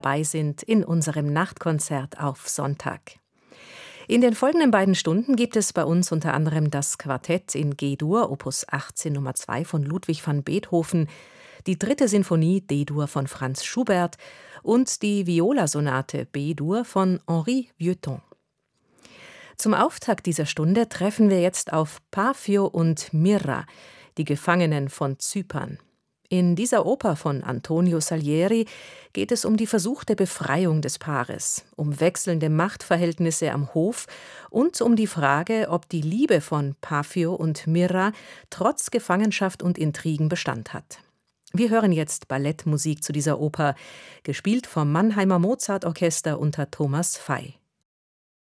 dabei sind in unserem Nachtkonzert auf Sonntag. In den folgenden beiden Stunden gibt es bei uns unter anderem das Quartett in G-Dur, Opus 18 Nummer 2 von Ludwig van Beethoven, die 3. Sinfonie D-Dur von Franz Schubert und die Violasonate B-Dur von Henri Vieuxtemps. Zum Auftakt dieser Stunde treffen wir jetzt auf Paphnio und Mirra, die Gefangenen von Zypern. In dieser Oper von Antonio Salieri geht es um die versuchte Befreiung des Paares, um wechselnde Machtverhältnisse am Hof und um die Frage, ob die Liebe von Paphnio und Mirra trotz Gefangenschaft und Intrigen Bestand hat. Wir hören jetzt Ballettmusik zu dieser Oper, gespielt vom Mannheimer Mozartorchester unter Thomas Fey.